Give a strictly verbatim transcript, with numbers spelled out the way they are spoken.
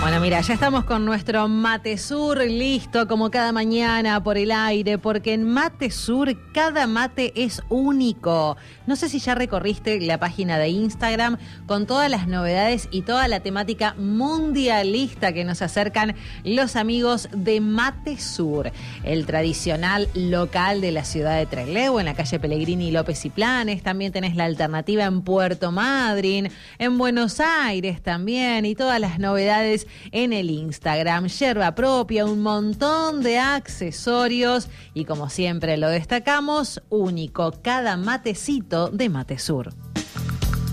Bueno, mira, ya estamos con nuestro Mate Sur listo como cada mañana por el aire, porque en Mate Sur cada mate es único. No sé si ya recorriste la página de Instagram con todas las novedades y toda la temática mundialista que nos acercan los amigos de Mate Sur, el tradicional local de la ciudad de Trelew, en la calle Pellegrini y López y Planes. También tenés la alternativa en Puerto Madryn, en Buenos Aires también, y todas las novedades en el Instagram, yerba propia, un montón de accesorios y, como siempre lo destacamos, único cada matecito de Mate Sur.